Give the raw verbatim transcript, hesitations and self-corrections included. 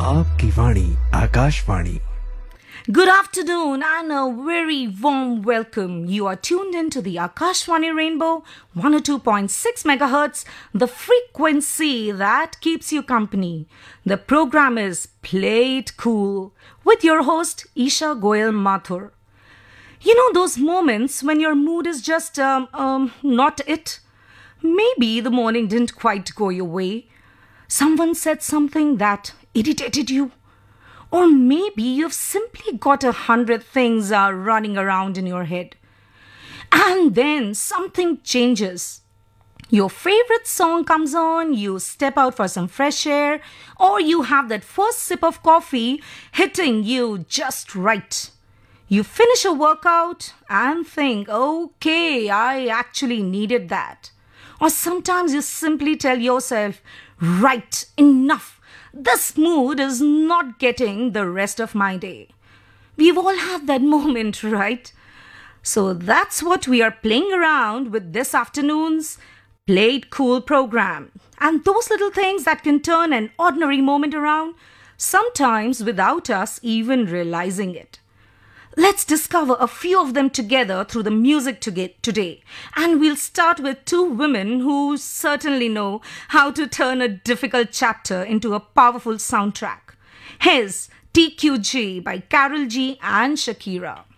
आपकी वाणी Akashvani. Good afternoon and a very warm welcome. You are tuned into the Akashvani Rainbow one oh two point six megahertz, the frequency that keeps you company. The program is Play It Cool with your host Isha Goyal Mathur. You know those moments when your mood is just um, um not it? Maybe the morning didn't quite go your way. Someone said something that irritated you. Or maybe you've simply got a hundred things are running around in your head. And then something changes. Your favorite song comes on, you step out for some fresh air, or you have that first sip of coffee hitting you just right. You finish a workout and think, okay, I actually needed that. Or sometimes you simply tell yourself, right, enough. This mood is not getting the rest of my day. We've all had that moment, right? So that's what we are playing around with this afternoon's Play It Cool program. And those little things that can turn an ordinary moment around, sometimes without us even realizing it. Let's discover a few of them together through the music to get today. And we'll start with two women who certainly know how to turn a difficult chapter into a powerful soundtrack. Here's T Q G by Karol G and Shakira.